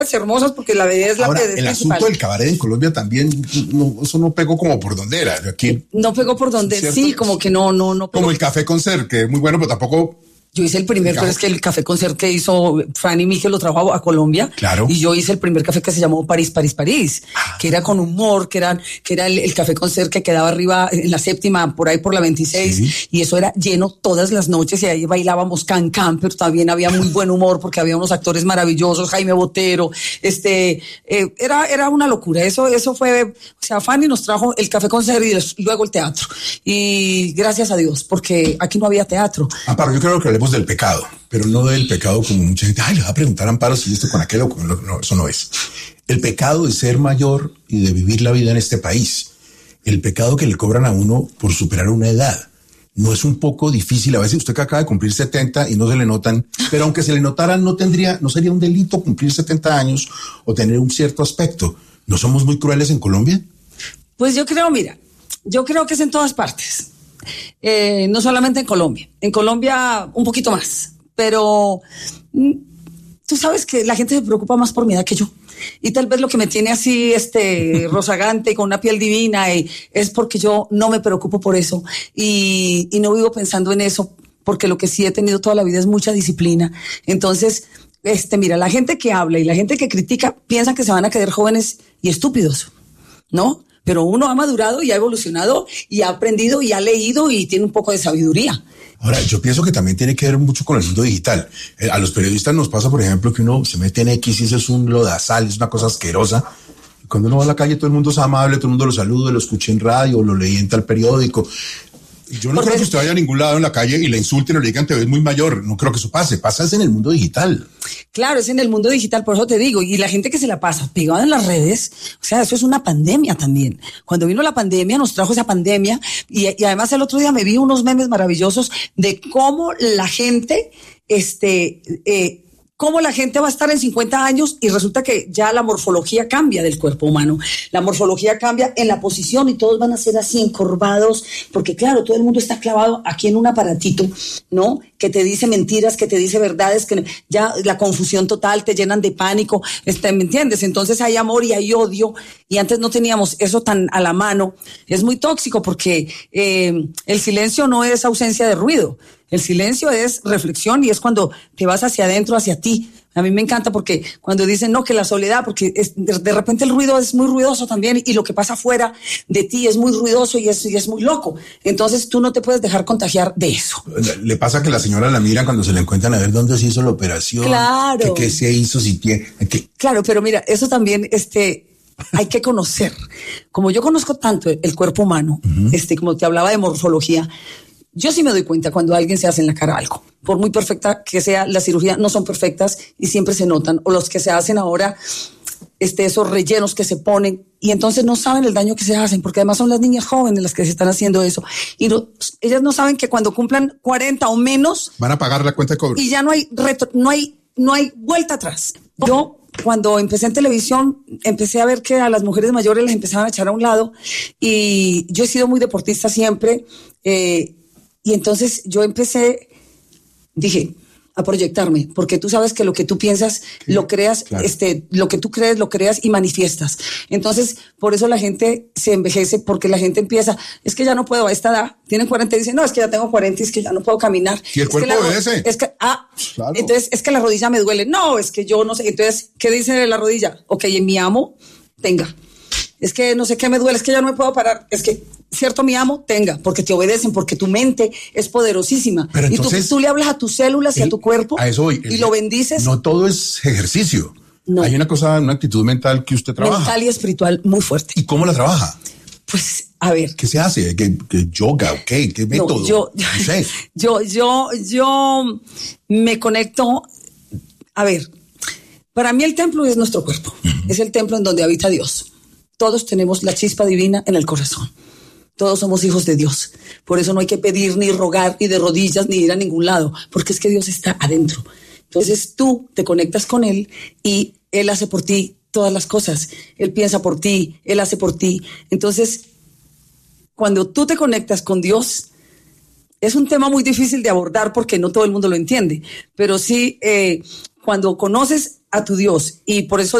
hermosas porque la belleza es la Ahora, que es el principal. asunto del cabaret en Colombia también, eso no pegó como por donde era. Aquí, No pegó por donde, ¿cierto? sí, como que no pegó. Como el Café Concert, que es muy bueno, pero tampoco... Yo hice el primer, pero es que el café concert que hizo Fanny Miguel lo trajo a Colombia. Claro. Y yo hice el primer café que se llamó París, que era con humor, que era el café concert que quedaba arriba en la 7ª, por ahí por la 26. Sí. Y eso era lleno todas las noches y ahí bailábamos can, pero también había muy buen humor porque había unos actores maravillosos, Jaime Botero, era una locura. Eso fue, o sea, Fanny nos trajo el café concert y luego el teatro. Y gracias a Dios, porque aquí no había teatro. Amparo, yo creo que del pecado, pero no del pecado como mucha gente, le va a preguntar a Amparo si esto con aquello, no, eso no es. El pecado de ser mayor y de vivir la vida en este país. El pecado que le cobran a uno por superar una edad. No es un poco difícil, a veces usted que acaba de cumplir 70 y no se le notan, pero aunque se le notaran no sería un delito cumplir 70 años o tener un cierto aspecto. ¿No somos muy crueles en Colombia? Pues yo creo que es en todas partes. No solamente en Colombia un poquito más, pero tú sabes que la gente se preocupa más por mi edad que yo, y tal vez lo que me tiene así rozagante y con una piel divina es porque yo no me preocupo por eso y no vivo pensando en eso, porque lo que sí he tenido toda la vida es mucha disciplina. Entonces, mira, la gente que habla y la gente que critica piensa que se van a quedar jóvenes y estúpidos, ¿no? Pero uno ha madurado y ha evolucionado y ha aprendido y ha leído y tiene un poco de sabiduría. Ahora, yo pienso que también tiene que ver mucho con el mundo digital. A los periodistas nos pasa, por ejemplo, que uno se mete en X y eso es un lodazal, es una cosa asquerosa. Cuando uno va a la calle, todo el mundo es amable, todo el mundo lo saluda, lo escucha en radio, lo leí en tal periódico. Yo no creo que usted vaya a ningún lado en la calle y le insulten o le digan te ves muy mayor. No creo que eso pase. Pasa es en el mundo digital. Claro, es en el mundo digital, por eso te digo. Y la gente que se la pasa pegada en las redes, o sea, eso es una pandemia también. Cuando vino la pandemia, nos trajo esa pandemia. Y además el otro día me vi unos memes maravillosos de cómo la gente, cómo la gente va a estar en 50 años y resulta que ya la morfología cambia del cuerpo humano. La morfología cambia en la posición y todos van a ser así encorvados, porque claro, todo el mundo está clavado aquí en un aparatito, ¿no? Que te dice mentiras, que te dice verdades, que ya la confusión total, te llenan de pánico, ¿me entiendes? Entonces hay amor y hay odio y antes no teníamos eso tan a la mano. Es muy tóxico porque el silencio no es ausencia de ruido. El silencio es reflexión y es cuando te vas hacia adentro, hacia ti. A mí me encanta porque cuando dicen no, que la soledad, porque de repente el ruido es muy ruidoso también y lo que pasa fuera de ti es muy ruidoso y es muy loco. Entonces tú no te puedes dejar contagiar de eso. Le pasa que la señora la mira cuando se le encuentran a ver dónde se hizo la operación. Claro. ¿Qué se hizo? Si tiene, Claro, pero mira, eso también hay que conocer. Como yo conozco tanto el cuerpo humano, como te hablaba de morfología, yo sí me doy cuenta cuando alguien se hace en la cara algo. Por muy perfecta que sea la cirugía, no son perfectas y siempre se notan. O los que se hacen ahora, esos rellenos que se ponen y entonces no saben el daño que se hacen, porque además son las niñas jóvenes las que se están haciendo eso. Y ellas no saben que cuando cumplan 40 o menos van a pagar la cuenta de cobro. Y ya no hay vuelta atrás. Yo, cuando empecé en televisión, empecé a ver que a las mujeres mayores les empezaban a echar a un lado y yo he sido muy deportista siempre. Y entonces yo dije, a proyectarme, porque tú sabes que lo que tú piensas, sí, lo creas, claro. Lo que tú crees, lo creas y manifiestas. Entonces, por eso la gente se envejece, porque la gente empieza, es que ya no puedo a esta edad, tienen 40 y dicen, no, es que ya tengo 40 y es que ya no puedo caminar. Y el cuerpo obedece. Claro. Entonces, es que la rodilla me duele. No, es que yo no sé. Entonces, ¿qué dice la rodilla? Ok, en mi amo, tenga. Es que no sé qué me duele, es que ya no me puedo parar. Es que, cierto, mi amo, tenga, porque te obedecen, porque tu mente es poderosísima. Pero entonces, y tú le hablas a tus células y a tu cuerpo a eso voy, y lo bendices. No todo es ejercicio. No. Hay una actitud mental que usted trabaja. Mental y espiritual muy fuerte. ¿Y cómo la trabaja? Pues, a ver. ¿Qué se hace? ¿Qué yoga? ¿Qué método? No sé. Yo me conecto. A ver, para mí el templo es nuestro cuerpo. Es el templo en donde habita Dios. Todos tenemos la chispa divina en el corazón. Todos somos hijos de Dios. Por eso no hay que pedir, ni rogar, ni de rodillas, ni ir a ningún lado, porque es que Dios está adentro. Entonces tú te conectas con Él y Él hace por ti todas las cosas. Él piensa por ti, Él hace por ti. Entonces, cuando tú te conectas con Dios, es un tema muy difícil de abordar porque no todo el mundo lo entiende, pero sí, cuando conoces a tu Dios, y por eso